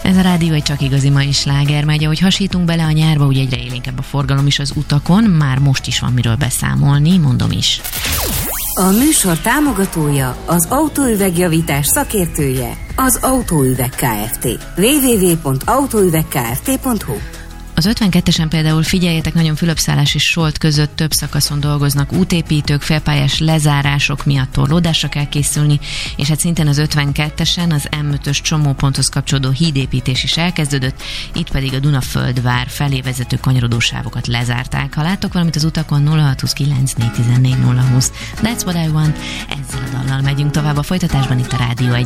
Ez a rádió egy csak igazi mai sláger megy, ahogy hasítunk bele a nyárba, úgy egyre élénkebb a forgalom is az utakon, már most is van miről beszámolni, mondom is. A műsor támogatója, az autóüvegjavítás szakértője, az Autóüveg Kft. www.autóüvegkft.hu. Az 52-esen például figyeljetek, nagyon Fülöpszállás és Solt között több szakaszon dolgoznak útépítők, félpályás lezárások miatt torlódásra kell készülni, és hát szintén az 52-esen az M5-ös csomóponthoz kapcsolódó hídépítés is elkezdődött, itt pedig a Dunaföldvár felé vezető kanyarodósávokat lezárták. Ha láttok valamit az utakon, 0629 414 020. That's what I want. Ezzel a dallal megyünk tovább a folytatásban itt a Rádió 1.